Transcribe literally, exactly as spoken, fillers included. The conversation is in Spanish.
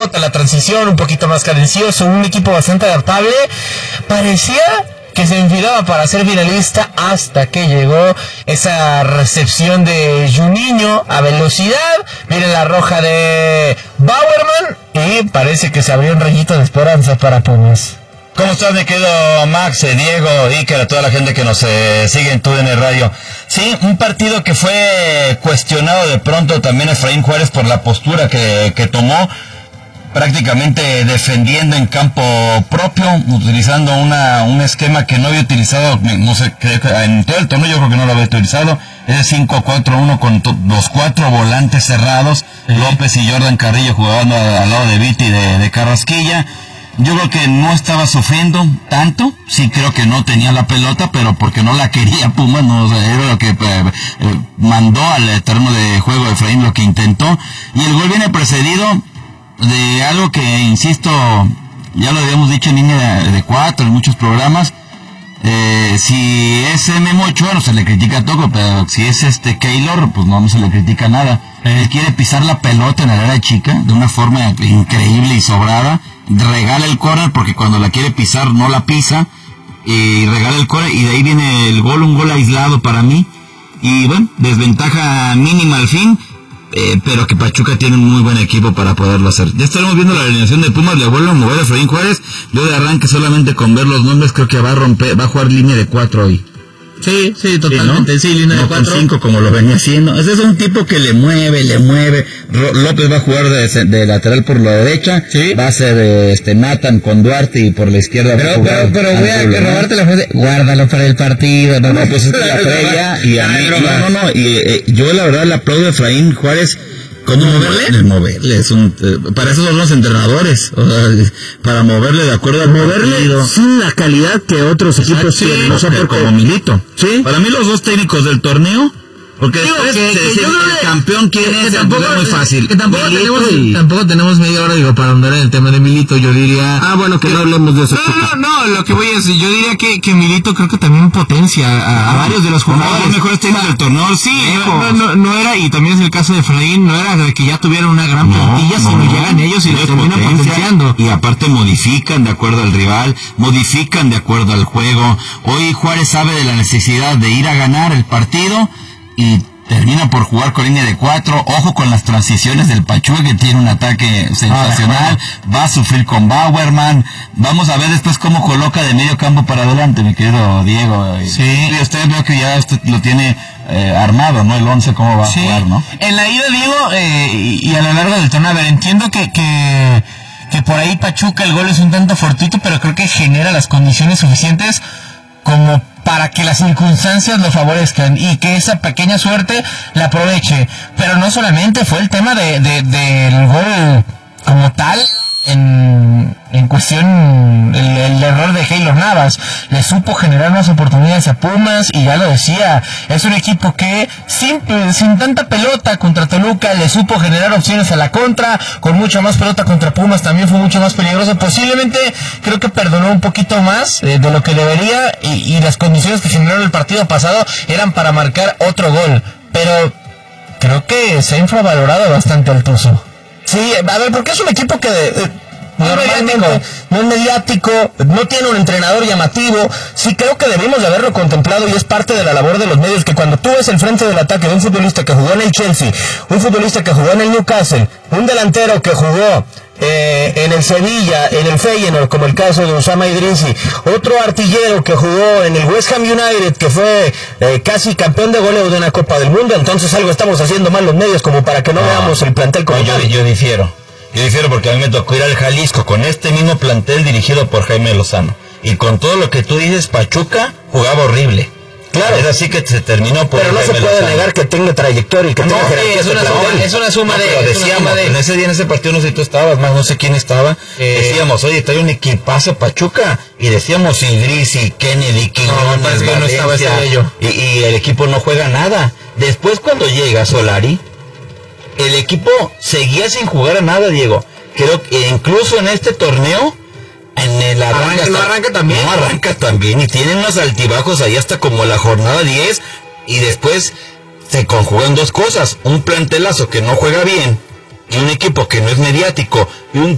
pelota, la transición, un poquito más cadencioso, un equipo bastante adaptable. Parecía que se enfilaba para ser finalista hasta que llegó esa recepción de Juninho a velocidad. Miren la roja de Bauerman y parece que se abrió un rayito de esperanza para Pumas. ¿Cómo estás, mi querido Max, eh, Diego, Iker, a toda la gente que nos eh, sigue en T U D N Radio? Sí, un partido que fue cuestionado de pronto también Efraín Juárez por la postura que, que tomó, prácticamente defendiendo en campo propio, utilizando una un esquema que no había utilizado, no sé, en todo el torneo yo creo que no lo había utilizado, es cinco cuatro uno con to- los cuatro volantes cerrados, sí. López y Jordan Carrillo jugando a- al lado de Viti y de, de Carrasquilla. Yo creo que no estaba sufriendo tanto, sí creo que no tenía la pelota, pero porque no la quería Pumas, no, o sea, era lo que eh, eh, mandó al terreno de juego de Efraín, lo que intentó, y el gol viene precedido de algo que, insisto, ya lo habíamos dicho en línea de, de cuatro, en muchos programas. Eh, si es Memo Ochoa no se le critica todo, pero si es este Keylor, pues no, no se le critica nada. Él quiere pisar la pelota en la área chica de una forma increíble y sobrada, regala el córner porque cuando la quiere pisar no la pisa, y regala el córner y de ahí viene el gol, un gol aislado para mí, y bueno, desventaja mínima al fin. Eh, pero que Pachuca tiene un muy buen equipo para poderlo hacer. Ya estaremos viendo la alineación de Pumas, le vuelve a mover a Efraín Juárez. Yo de arranque solamente con ver los nombres creo que va a romper, va a jugar línea de cuatro hoy. Sí, sí, totalmente, sí, ¿no? sí línea no, de cuatro. Con cinco como lo venía haciendo. Ese es un tipo que le mueve, le mueve. Ro- López va a jugar de, de lateral por la derecha. ¿Sí? Va a ser este Nathan con Duarte y por la izquierda. Pero, pero, pero voy a que robarte la frase. Guárdalo para el partido. No, no, pues es la previa. Y a mí, no, no, no. Y eh, yo la verdad le aplaudo a Efraín Juárez. ¿Cómo moverle? El moverle, es un, eh, para eso son los entrenadores, o sea, para moverle de acuerdo al moverle partido. sin la calidad que otros equipos sí, tienen, o sea, porque como Milito. Sí. Para mí los dos técnicos del torneo, porque Digo, después que, de que decir yo creo el que, campeón quién que es, tampoco es muy fácil. Que tampoco Milito tenemos, y... tampoco tenemos media hora, digo, para andar en el tema de Milito, yo diría... Ah, bueno, que, que no hablemos de eso. No, no, no, lo que voy a decir, yo diría que, que Milito creo que también potencia a, a varios de los jugadores. Los mejores técnicos del torneo, sí, no, no, no era, y también es el caso de Efraín, no era de que ya tuvieran una gran plantilla, no, sino no, llegan ellos y los terminan potenciando. Y aparte modifican de acuerdo al rival, modifican de acuerdo al juego. Hoy Juárez sabe de la necesidad de ir a ganar el partido y termina por jugar con línea de cuatro. Ojo con las transiciones del Pachuca, que tiene un ataque sensacional. Ah, va a sufrir con Bauerman. Vamos a ver después cómo coloca de medio campo para adelante, mi querido Diego. Sí. Y usted veo que ya usted lo tiene eh, armado, ¿no? El once, cómo va sí. a jugar, ¿no? En la ida, Diego, eh, y, y a lo largo del torneo, a ver, entiendo que... que... que por ahí Pachuca el gol es un tanto fortuito, pero creo que genera las condiciones suficientes como para que las circunstancias lo favorezcan y que esa pequeña suerte la aproveche. Pero no solamente fue el tema de, de, del gol como tal, en, en cuestión el, el error de Keylor Navas. Le supo generar más oportunidades a Pumas y ya lo decía, es un equipo que sin, sin tanta pelota contra Toluca le supo generar opciones a la contra, con mucha más pelota contra Pumas también fue mucho más peligroso. Posiblemente creo que perdonó un poquito más eh, de lo que debería y, y las condiciones que generó el partido pasado eran para marcar otro gol, pero creo que se ha infravalorado bastante al Tuzo. Sí, a ver, porque es un equipo que eh, normalmente no es mediático, no tiene un entrenador llamativo. Sí, creo que debimos de haberlo contemplado y es parte de la labor de los medios, que cuando tú ves el frente del ataque de un futbolista que jugó en el Chelsea, un futbolista que jugó en el Newcastle, un delantero que jugó eh, en el Sevilla, en el Feyenoord, como el caso de Usama Idrissi, otro artillero que jugó en el West Ham United, que fue eh, casi campeón de goleo de una Copa del Mundo, entonces algo estamos haciendo mal los medios como para que no, no veamos el plantel como no, yo, yo difiero, yo difiero porque a mí me tocó ir al Jalisco con este mismo plantel dirigido por Jaime Lozano, y con todo lo que tú dices, Pachuca jugaba horrible. Claro, es así que se terminó por... Pero no se puede negar que tenga trayectoria y que no, tenga jerarquía. Es una suma, es una suma no, de... Pero decíamos, de... en ese día, en ese partido, no sé si tú estabas, más no sé quién estaba, eh... decíamos, oye, trae un equipazo Pachuca, y decíamos Idrissi, Kennedy, Quiñones, no, que no estaba ese ello. Y, y el equipo no juega nada. Después cuando llega Solari, el equipo seguía sin jugar a nada, Diego. Creo que incluso en este torneo... En el arranca, arranca, hasta, no arranca también. No arranca también y tienen unos altibajos ahí hasta como la jornada diez y después se conjugan dos cosas, un plantelazo que no juega bien y un equipo que no es mediático y un